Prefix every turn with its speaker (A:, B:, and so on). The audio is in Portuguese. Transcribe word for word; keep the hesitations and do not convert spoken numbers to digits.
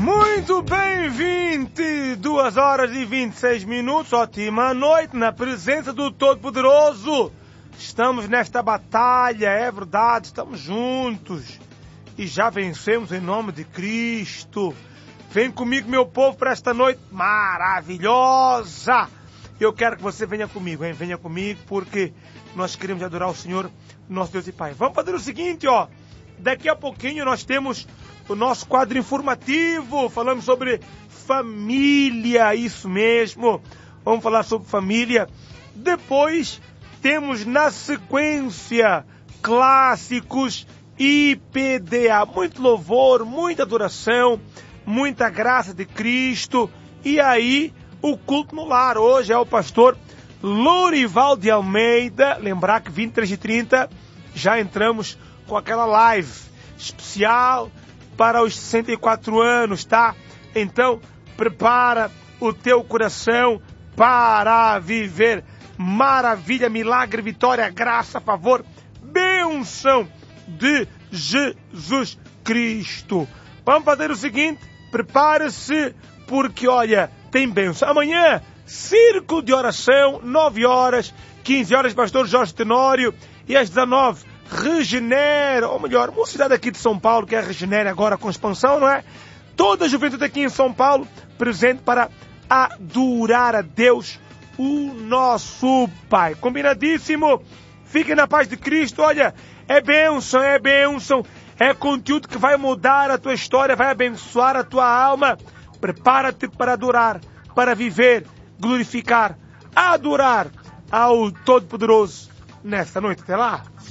A: Muito bem, vinte e duas horas e vinte e seis minutos, ótima noite, na presença do Todo-Poderoso. Estamos nesta batalha, é verdade, estamos juntos e já vencemos em nome de Cristo. Vem comigo, meu povo, para esta noite maravilhosa. Eu quero que você venha comigo, hein? Venha comigo, porque nós queremos adorar o Senhor, nosso Deus e Pai. Vamos fazer o seguinte, ó. Daqui a pouquinho nós temos o nosso quadro informativo. Falamos sobre família, isso mesmo. Vamos falar sobre família. Depois temos na sequência clássicos I P D A. Muito louvor, muita adoração, muita graça de Cristo. E aí, o culto no lar. Hoje é o pastor Lourival de Almeida. Lembrar que vinte e três e trinta já entramos com aquela live especial para os sessenta e quatro anos, tá? Então, prepara o teu coração para viver maravilha, milagre, vitória, graça, favor, bênção de Jesus Cristo. Vamos fazer o seguinte, prepare-se, porque, olha, tem bênção. Amanhã, círculo de oração, nove horas, quinze horas, pastor Jorge Tenório, e às dezenove, Regenera, ou melhor, uma cidade aqui de São Paulo, que é Regenera agora com expansão, não é? Toda a juventude aqui em São Paulo, presente para adorar a Deus, o nosso Pai. Combinadíssimo? Fiquem na paz de Cristo. Olha, é bênção, é bênção, é conteúdo que vai mudar a tua história, vai abençoar a tua alma. Prepara-te para adorar, para viver, glorificar, adorar ao Todo-Poderoso nesta noite. Até lá!